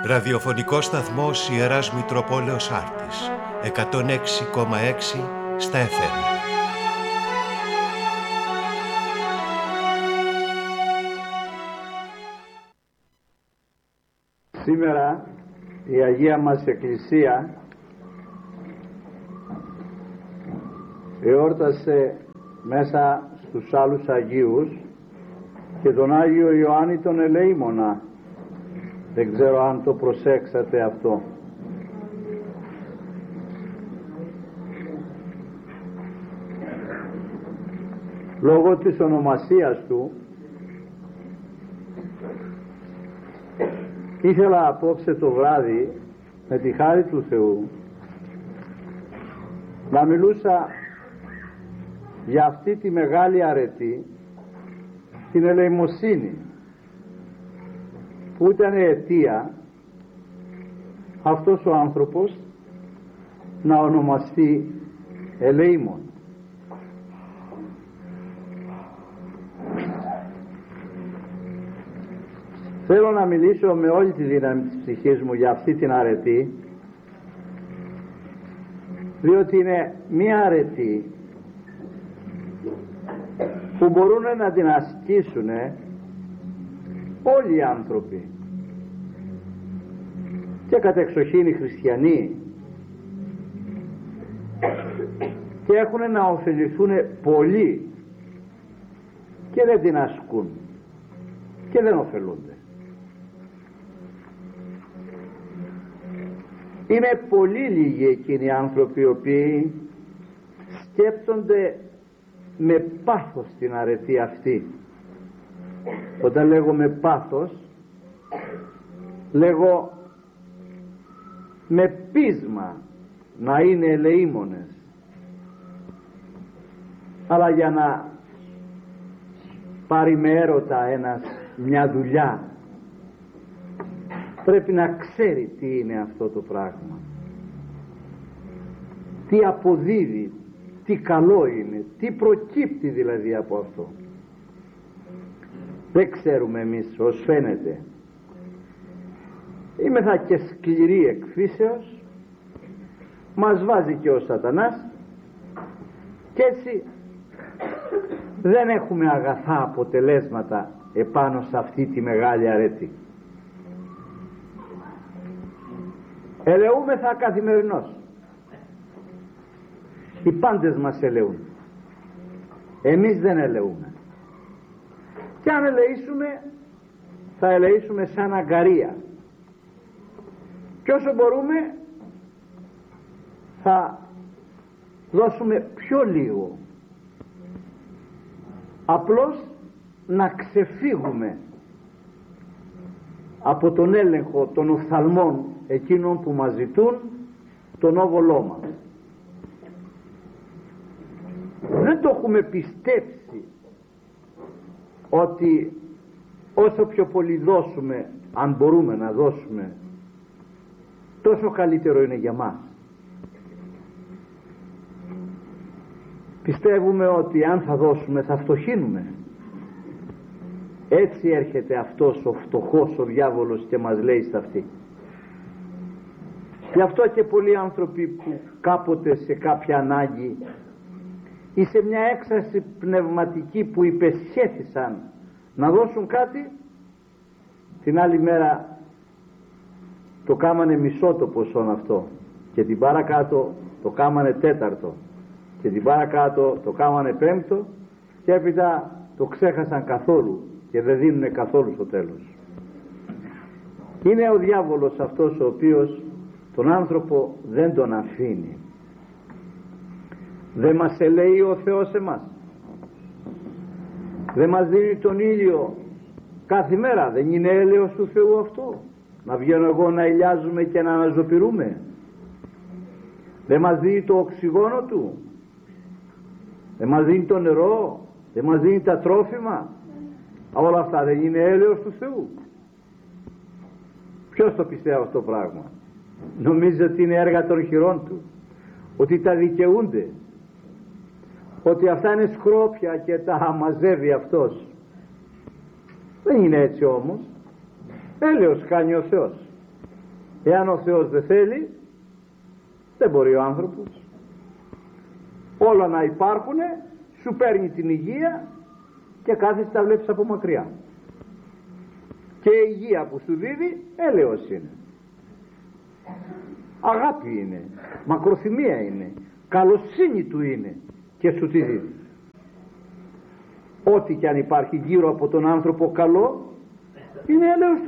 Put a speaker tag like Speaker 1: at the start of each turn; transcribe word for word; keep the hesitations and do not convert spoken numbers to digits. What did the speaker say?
Speaker 1: Ραδιοφωνικός σταθμός Ιεράς Μητροπόλεως Άρτης, εκατόν έξι κόμμα έξι στα εφ εμ.
Speaker 2: Σήμερα η Αγία μας Εκκλησία εόρτασε μέσα στους άλλους Αγίους και τον Άγιο Ιωάννη τον Ελεήμονα. Δεν ξέρω αν το προσέξατε αυτό. Λόγω της ονομασίας του ήθελα απόψε το βράδυ με τη χάρη του Θεού να μιλούσα για αυτή τη μεγάλη αρετή, την ελεημοσύνη, που ήταν αιτία αυτός ο άνθρωπος να ονομαστεί ελεήμων. Θέλω να μιλήσω με όλη τη δύναμη της ψυχής μου για αυτή την αρετή, διότι είναι μία αρετή που μπορούν να την ασκήσουν όλοι οι άνθρωποι, και κατεξοχήν οι χριστιανοί, και έχουν να ωφεληθούν πολύ και δεν την ασκούν και δεν ωφελούνται. Είναι πολύ λίγοι εκείνοι οι άνθρωποι οι οποίοι σκέπτονται με πάθος την αρετή αυτή. Όταν λέγω με πάθος, λέγω με πείσμα να είναι ελεήμονες. Αλλά για να πάρει με έρωτα ένας μια δουλειά, πρέπει να ξέρει τι είναι αυτό το πράγμα, τι αποδίδει, τι καλό είναι, τι προκύπτει δηλαδή από αυτό. Δεν ξέρουμε εμείς, ως φαίνεται. Είμεθα και σκληροί εκφύσεως, μας βάζει και ο σατανάς, και έτσι δεν έχουμε αγαθά αποτελέσματα επάνω σε αυτή τη μεγάλη αρετή. Ελεούμεθα καθημερινώς. Οι πάντες μας ελεούν. Εμείς δεν ελεούμε. Και αν ελεήσουμε, θα ελεήσουμε σαν αγκαρία. Και όσο μπορούμε θα δώσουμε πιο λίγο. Απλώς να ξεφύγουμε από τον έλεγχο των οφθαλμών εκείνων που μας ζητούν τον όβολό μας. Δεν το έχουμε πιστέψει ότι όσο πιο πολύ δώσουμε, αν μπορούμε να δώσουμε, τόσο καλύτερο είναι για μας. Πιστεύουμε ότι αν θα δώσουμε θα φτωχύνουμε. Έτσι έρχεται αυτός ο φτωχός ο διάβολος και μας λέει στα αυτή. Γι' αυτό και πολλοί άνθρωποι που κάποτε σε κάποια ανάγκη ή σε μια έξαρση πνευματική που υπεσχέθησαν να δώσουν κάτι, την άλλη μέρα το κάμανε μισό το ποσό αυτό, και την παρακάτω το κάμανε τέταρτο, και την παρακάτω το κάμανε πέμπτο, και έπειτα το ξέχασαν καθόλου και δεν δίνουν καθόλου στο τέλος. Είναι ο διάβολος αυτός ο οποίος τον άνθρωπο δεν τον αφήνει. Δεν μας ελέει ο Θεός εμάς? Δεν μας δίνει τον ήλιο κάθε μέρα? Δεν είναι έλεος του Θεού αυτό? Να βγαίνω εγώ να ηλιάζουμε και να αναζωπηρούμε? Δεν μας δίνει το οξυγόνο του? Δεν μας δίνει το νερό? Δεν μας δίνει τα τρόφιμα? Όλα αυτά δεν είναι έλεος του Θεού? Ποιος το πιστεύει αυτό το πράγμα? Νομίζει ότι είναι έργα των χειρών του, ότι τα δικαιούνται, ότι αυτά είναι σκρόπια και τα μαζεύει αυτός. Δεν είναι έτσι όμως. Έλεος κάνει ο Θεός. Εάν ο Θεός δεν θέλει, δεν μπορεί ο άνθρωπος. Όλα να υπάρχουν, σου παίρνει την υγεία και κάθεσαι τα βλέπεις από μακριά. Και η υγεία που σου δίδει έλεος είναι, αγάπη είναι, μακροθυμία είναι, καλοσύνη του είναι και σου τη δίδει. Ό,τι και αν υπάρχει γύρω από τον άνθρωπο καλό είναι έλεος